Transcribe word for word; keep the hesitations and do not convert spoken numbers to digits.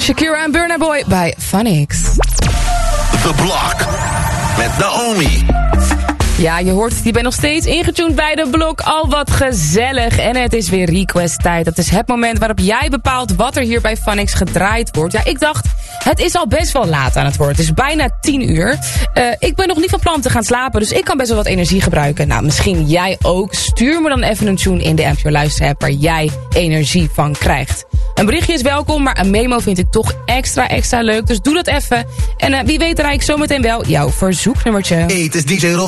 Shakira en Burna Boy bij Phonics. The Block met Naomi. Ja, je hoort het, je bent nog steeds ingetuned bij de Blok. Al wat gezellig. En het is weer request tijd. Dat is het moment waarop jij bepaalt wat er hier bij Phonics gedraaid wordt. Ja, ik dacht, het is al best wel laat aan het worden. Het is bijna tien uur. Uh, ik ben nog niet van plan te gaan slapen, dus ik kan best wel wat energie gebruiken. Nou, misschien jij ook. Stuur me dan even een tune in de N P O Luisterapp waar jij energie van krijgt. Een berichtje is welkom, maar een memo vind ik toch extra, extra leuk. Dus doe dat even. En uh, wie weet draai ik zometeen wel jouw verzoeknummertje. Hey, het is D J Rob